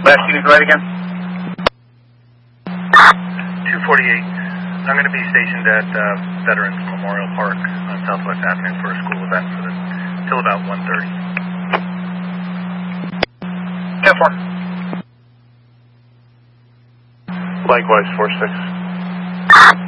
Last unit, right again? 248. I'm going to be stationed at Veterans Memorial Park on Southwest Avenue for a school event till about 1:30. 10-4. Likewise, 4-6.